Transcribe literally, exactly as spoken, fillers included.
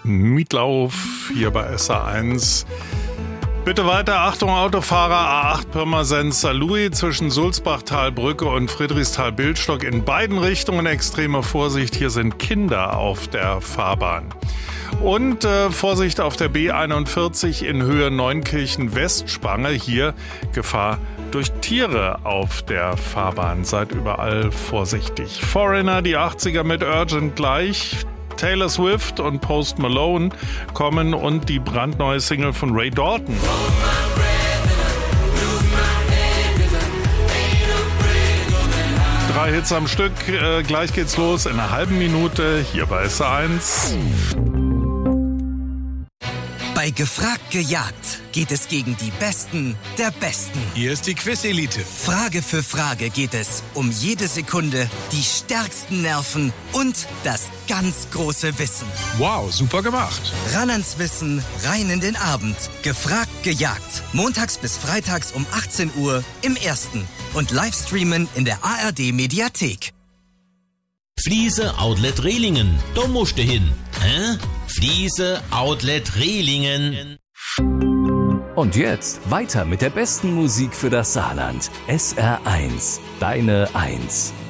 Meatloaf hier bei S R eins. Bitte weiter, Achtung Autofahrer, A acht Pirmasens Saarlouis zwischen Sulzbachtalbrücke und Friedrichsthal-Bildstock in beiden Richtungen extreme Vorsicht, hier sind Kinder auf der Fahrbahn. Und äh, Vorsicht auf der B einundvierzig in Höhe Neunkirchen-Westspange, hier Gefahr durch Tiere auf der Fahrbahn, seid überall vorsichtig. Foreigner, die achtziger mit Urgent gleich. Taylor Swift und Post Malone kommen und die brandneue Single von Ray Dalton. Drei Hits am Stück, äh, gleich geht's los in einer halben Minute hier bei S R eins. Bei Gefragt gejagt geht es gegen die Besten der Besten. Hier ist die Quiz-Elite. Frage für Frage geht es um jede Sekunde, die stärksten Nerven und das ganz große Wissen. Wow, super gemacht. Ran ans Wissen, rein in den Abend. Gefragt gejagt. Montags bis freitags um achtzehn Uhr im Ersten. Und Livestreamen in der A R D-Mediathek. Fliese Outlet Rehlingen. Da musst du hin. Hä? Fliese Outlet Rehlingen. Und jetzt weiter mit der besten Musik für das Saarland. S R eins. Deine Eins.